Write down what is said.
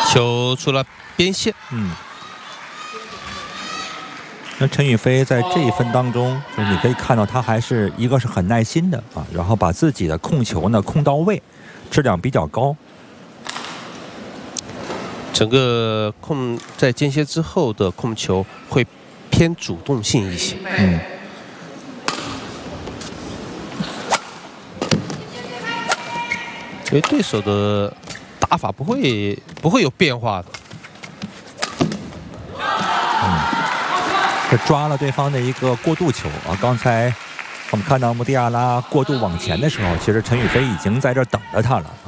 球出了边线。 那陈雨菲在这一分当中，就是你可以看到他还是一个是很耐心的啊，然后把自己的控球呢控到位，质量比较高。 整个在间歇之后的控球会偏主动性一些。因为对手的打法不会有变化的。 这抓了对方的一个过渡球啊！刚才我们看到穆蒂亚拉过渡往前的时候，其实陈雨菲已经在这等着他了。